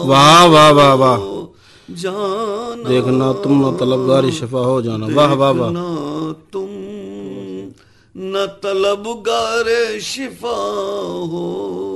वाह वाह वाह वाह। जाना देखना तुम न तलबगारी शिफा हो जाना। वाह वाह वाह। देखना तुम न तलबगारे शिफा हो